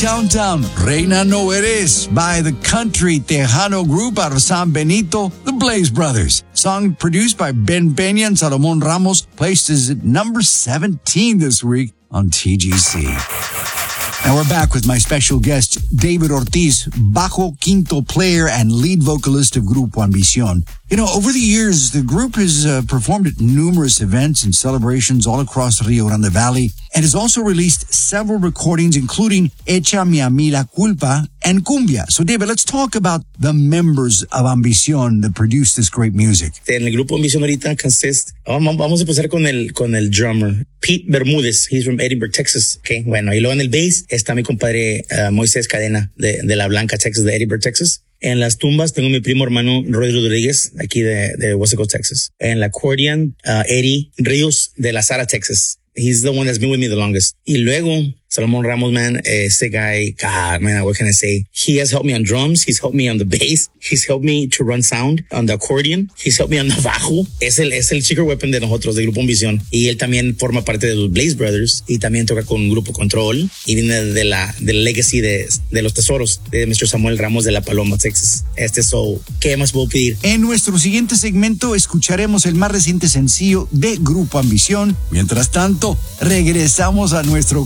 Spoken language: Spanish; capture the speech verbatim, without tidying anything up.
countdown, Reina No Eres by the country Tejano group out of San Benito, the Blaze Brothers. Song produced by Ben Peña and Salomón Ramos, placed as at number seventeen this week on T G C. Now we're back with my special guest, David Ortiz, bajo quinto player and lead vocalist of Grupo Ambición. You know, over the years, the group has uh, performed at numerous events and celebrations all across Rio Grande Valley and has also released several recordings, including Échame a mí la culpa and Cumbia. So, David, let's talk about the members of Ambición that produced this great music. En el Grupo Ambición ahorita consist, vamos a empezar con el, con el drummer, Pete Bermúdez. He's from Edinburgh, Texas. Okay, bueno, y luego en el bass está mi compadre uh, Moisés Cadena de, de La Blanca, Texas, de Edinburgh, Texas. En las tumbas tengo mi primo hermano Roy Rodríguez, aquí de, de Huasteco, Texas. En la accordion, uh, Eddie Ríos de La Sara, Texas. He's the one that's been with me the longest. Y luego, Salomón Ramos, man, este guy, God, man, what can I say? He has helped me on drums. He's helped me on the bass. He's helped me to run sound on the accordion. He's helped me on the bajo. Es el, es el secret weapon de nosotros, de Grupo Ambición. Y él también forma parte de los Blaze Brothers y también toca con Grupo Control y viene de la, del legacy de, de los tesoros de mister Samuel Ramos de La Paloma, Texas. Este so, ¿qué más puedo pedir? En nuestro siguiente segmento escucharemos el más reciente sencillo de Grupo Ambición. Mientras tanto, regresamos a nuestro